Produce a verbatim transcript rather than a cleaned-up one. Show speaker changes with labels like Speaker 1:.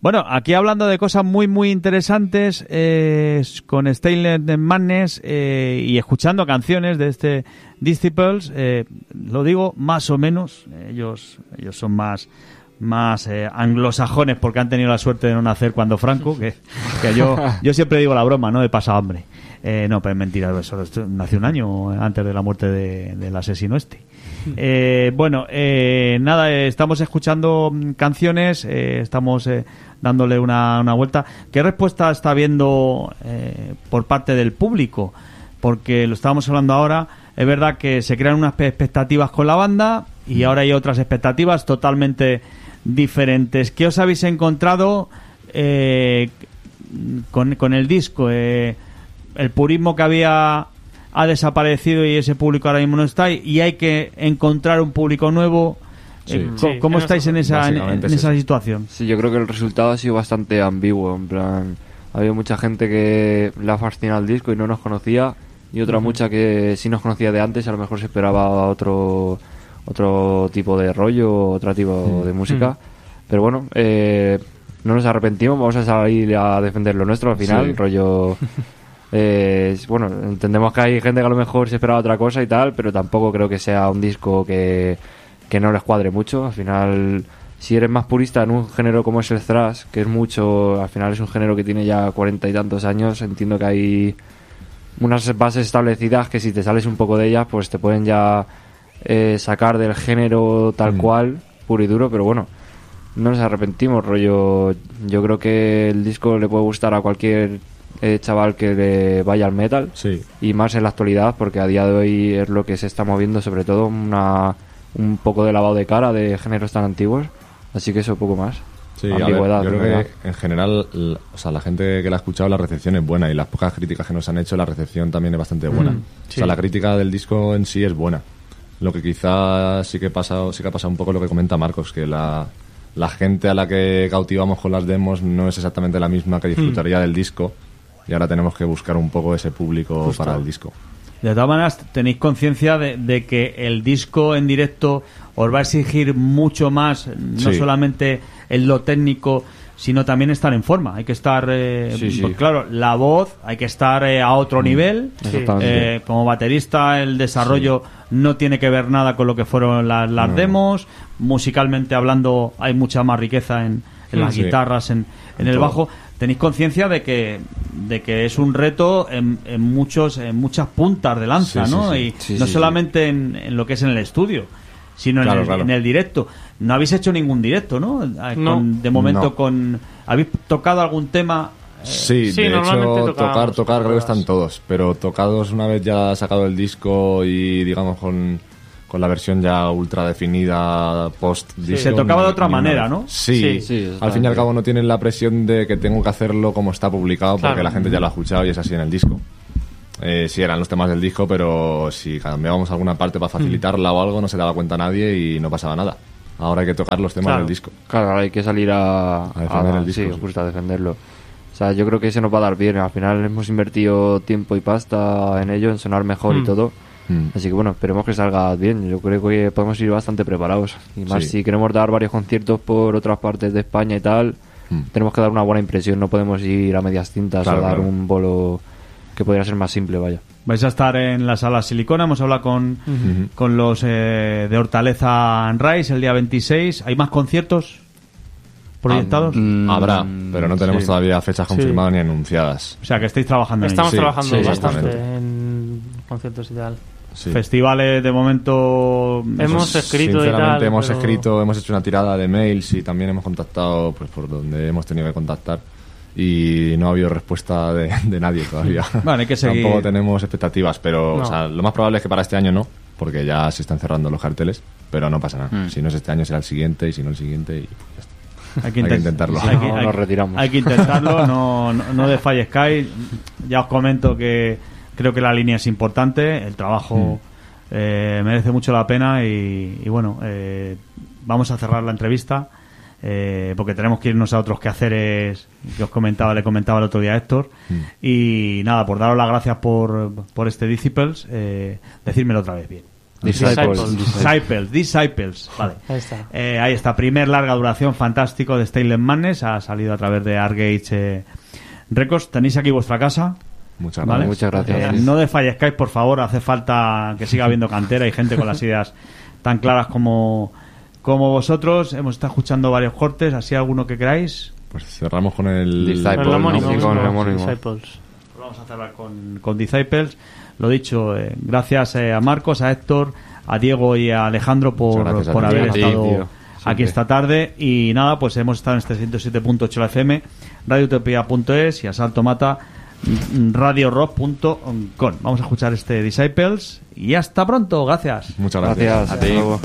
Speaker 1: Bueno, aquí hablando de cosas muy, muy interesantes, eh, con Stainless Madness eh, y escuchando canciones de este Disciples, eh, lo digo más o menos, ellos ellos son más más eh, anglosajones porque han tenido la suerte de no nacer cuando Franco, que, que yo yo siempre digo la broma, ¿no? He pasado hambre. Eh, no, pero es mentira, eso, nació un año antes de la muerte de, del asesino este. Eh, bueno, eh, nada, eh, estamos escuchando canciones, eh, estamos eh, dándole una, una vuelta. ¿Qué respuesta está habiendo eh, por parte del público? Porque lo estábamos hablando ahora, es verdad que se crean unas expectativas con la banda y ahora hay otras expectativas totalmente diferentes. ¿Qué os habéis encontrado eh, con, con el disco? Eh, el purismo que había ha desaparecido y ese público ahora mismo no está y hay que encontrar un público nuevo. Sí. Eh, ¿Cómo,
Speaker 2: sí,
Speaker 1: ¿cómo estáis en esa, en, en esa situación?
Speaker 3: Sí, yo creo que el resultado ha sido bastante ambiguo. En plan, ha habido mucha gente que le ha fascinado el disco y no nos conocía, y otra uh-huh. mucha que sí nos conocía de antes, a lo mejor se esperaba otro otro tipo de rollo, otro tipo uh-huh. de música. Uh-huh. Pero bueno, eh, no nos arrepentimos, vamos a salir a defender lo nuestro al final, sí. rollo... Eh, bueno, entendemos que hay gente que a lo mejor se esperaba otra cosa y tal, pero tampoco creo que sea un disco que, que no les cuadre mucho. Al final, si eres más purista en un género como es el thrash, que es mucho, al final es un género que tiene ya cuarenta y tantos años, entiendo que hay unas bases establecidas que si te sales un poco de ellas, pues te pueden ya eh, sacar del género tal mm. cual, puro y duro, pero bueno, no nos arrepentimos, rollo. Yo creo que el disco le puede gustar a cualquier Eh, chaval que le vaya al metal,
Speaker 4: sí.
Speaker 3: y más en la actualidad, porque a día de hoy es lo que se está moviendo, sobre todo una, un poco de lavado de cara de géneros tan antiguos, así que eso, poco más.
Speaker 4: Sí, ambigüedad. A ver, yo creo que en general, o sea, la gente que la ha escuchado, la recepción es buena, y las pocas críticas que nos han hecho, la recepción también es bastante buena. Mm, sí. O sea, la crítica del disco en sí es buena. Lo que quizás sí que pasa, sí que ha pasado un poco lo que comenta Marcos, que la, la gente a la que cautivamos con las demos no es exactamente la misma que disfrutaría mm. del disco. Y ahora tenemos que buscar un poco ese público Justo. para el disco.
Speaker 1: De todas maneras, tenéis conciencia de, de que el disco en directo os va a exigir mucho más, no sí. solamente en lo técnico, sino también estar en forma. Hay que estar, eh,
Speaker 3: sí, sí.
Speaker 1: Pues claro, la voz, hay que estar eh, a otro mm. nivel. Eh, como baterista, el desarrollo sí. no tiene que ver nada con lo que fueron las, las no. demos. Musicalmente hablando, hay mucha más riqueza en, en las sí. guitarras, en, en el bajo. Tenéis conciencia de que de que es un reto en, en muchos en muchas puntas de lanza, sí, ¿no?
Speaker 4: Sí, sí.
Speaker 1: Y
Speaker 4: sí,
Speaker 1: no
Speaker 4: sí,
Speaker 1: solamente sí. En, en lo que es en el estudio, sino claro, en, el, claro. en el directo. No habéis hecho ningún directo, ¿no?
Speaker 2: no.
Speaker 1: Con, de momento
Speaker 4: no.
Speaker 1: con ¿habéis tocado algún tema?
Speaker 4: Eh, sí,
Speaker 2: sí,
Speaker 4: de hecho tocar tocar creo que están todos, pero tocados una vez ya sacado el disco y digamos con con la versión ya ultra definida post disco.
Speaker 1: Sí, se tocaba de otra manera, ¿no?
Speaker 4: Sí, sí, sí al fin y al cabo no tienen la presión de que tengo que hacerlo como está publicado, claro. porque la gente ya lo ha escuchado y es así en el disco. Eh, sí, eran los temas del disco, pero si cambiábamos alguna parte para facilitarla mm. o algo, no se daba cuenta nadie y no pasaba nada. Ahora hay que tocar los temas
Speaker 3: claro.
Speaker 4: del disco.
Speaker 3: Claro, ahora hay que salir a,
Speaker 4: a defender
Speaker 3: a,
Speaker 4: el disco.
Speaker 3: Sí, justo a defenderlo. O sea, yo creo que se nos va a dar bien. Al final hemos invertido tiempo y pasta en ello, en sonar mejor mm. y todo. Mm. Así que bueno, esperemos que salga bien. Yo creo que podemos ir bastante preparados. Y más sí. si queremos dar varios conciertos por otras partes de España y tal, mm. tenemos que dar una buena impresión. No podemos ir a medias tintas claro, a dar claro. un bolo que podría ser más simple, vaya.
Speaker 1: Vais a estar en la sala Silicona. Hemos hablado con, uh-huh. con los eh, de Hortaleza and Rise el día veintiséis. ¿Hay más conciertos proyectados?
Speaker 4: Um, Habrá, pero no tenemos sí. todavía fechas confirmadas sí. ni anunciadas.
Speaker 1: O sea que estáis trabajando en ello.
Speaker 2: Estamos
Speaker 1: sí.
Speaker 2: trabajando
Speaker 4: sí,
Speaker 2: bastante en conciertos y tal.
Speaker 4: Sí.
Speaker 1: Festivales de momento
Speaker 2: hemos
Speaker 4: pues,
Speaker 2: escrito
Speaker 4: sinceramente
Speaker 2: y tal,
Speaker 4: hemos
Speaker 2: pero...
Speaker 4: escrito, hemos hecho una tirada de mails y también hemos contactado pues por donde hemos tenido que contactar y no ha habido respuesta de, de nadie todavía.
Speaker 1: Vale, hay que seguir.
Speaker 4: Tampoco tenemos expectativas, pero
Speaker 2: no.
Speaker 4: o sea, lo más probable es que para este año no, porque ya se están cerrando los carteles, pero no pasa nada. Mm. Si no es este año será el siguiente y si no el siguiente y pues ya está.
Speaker 1: Hay que,
Speaker 4: hay que intentarlo.
Speaker 1: Sí, hay que,
Speaker 3: no,
Speaker 1: hay,
Speaker 3: nos retiramos.
Speaker 1: Hay que intentarlo, no, no, no desfallezcáis. Ya os comento que creo que la línea es importante, el trabajo mm. eh, merece mucho la pena y, y bueno, eh, vamos a cerrar la entrevista eh, porque tenemos que irnos a otros quehaceres que os comentaba, le comentaba el otro día a Héctor mm. y nada, por daros las gracias por, por este Disciples, eh, decírmelo otra vez bien.
Speaker 3: Disciples.
Speaker 1: Disciples, Disciples, vale.
Speaker 2: Ahí está.
Speaker 1: Eh, ahí está, primer larga duración fantástico de Stainless Madness, ha salido a través de Argage eh, Records. Tenéis aquí vuestra casa.
Speaker 4: Muchas
Speaker 1: ¿vale?
Speaker 3: Muchas gracias.
Speaker 1: Eh, no desfallezcáis, por favor, hace falta que siga habiendo cantera y gente con las ideas tan claras como, como vosotros. Hemos estado escuchando varios cortes, así alguno que queráis.
Speaker 4: Pues cerramos con el...
Speaker 3: Disciples,
Speaker 2: El homónimo,
Speaker 3: sí, con el homónimo.
Speaker 2: Disciples.
Speaker 1: Vamos a cerrar con, con Disciples. Lo dicho, eh, gracias eh, a Marcos, a Héctor, a Diego y a Alejandro por,
Speaker 4: Muchas gracias a
Speaker 1: por
Speaker 4: ti.
Speaker 1: haber
Speaker 3: A ti,
Speaker 1: estado
Speaker 3: tío.
Speaker 1: aquí
Speaker 3: Siempre.
Speaker 1: esta tarde. Y nada, pues hemos estado en este ciento siete punto ocho F M, radio utopía punto es y Asalto Mata radio rock punto com. Vamos a escuchar este Disciples y hasta pronto. Gracias.
Speaker 4: Muchas gracias.
Speaker 3: Gracias. Hasta luego.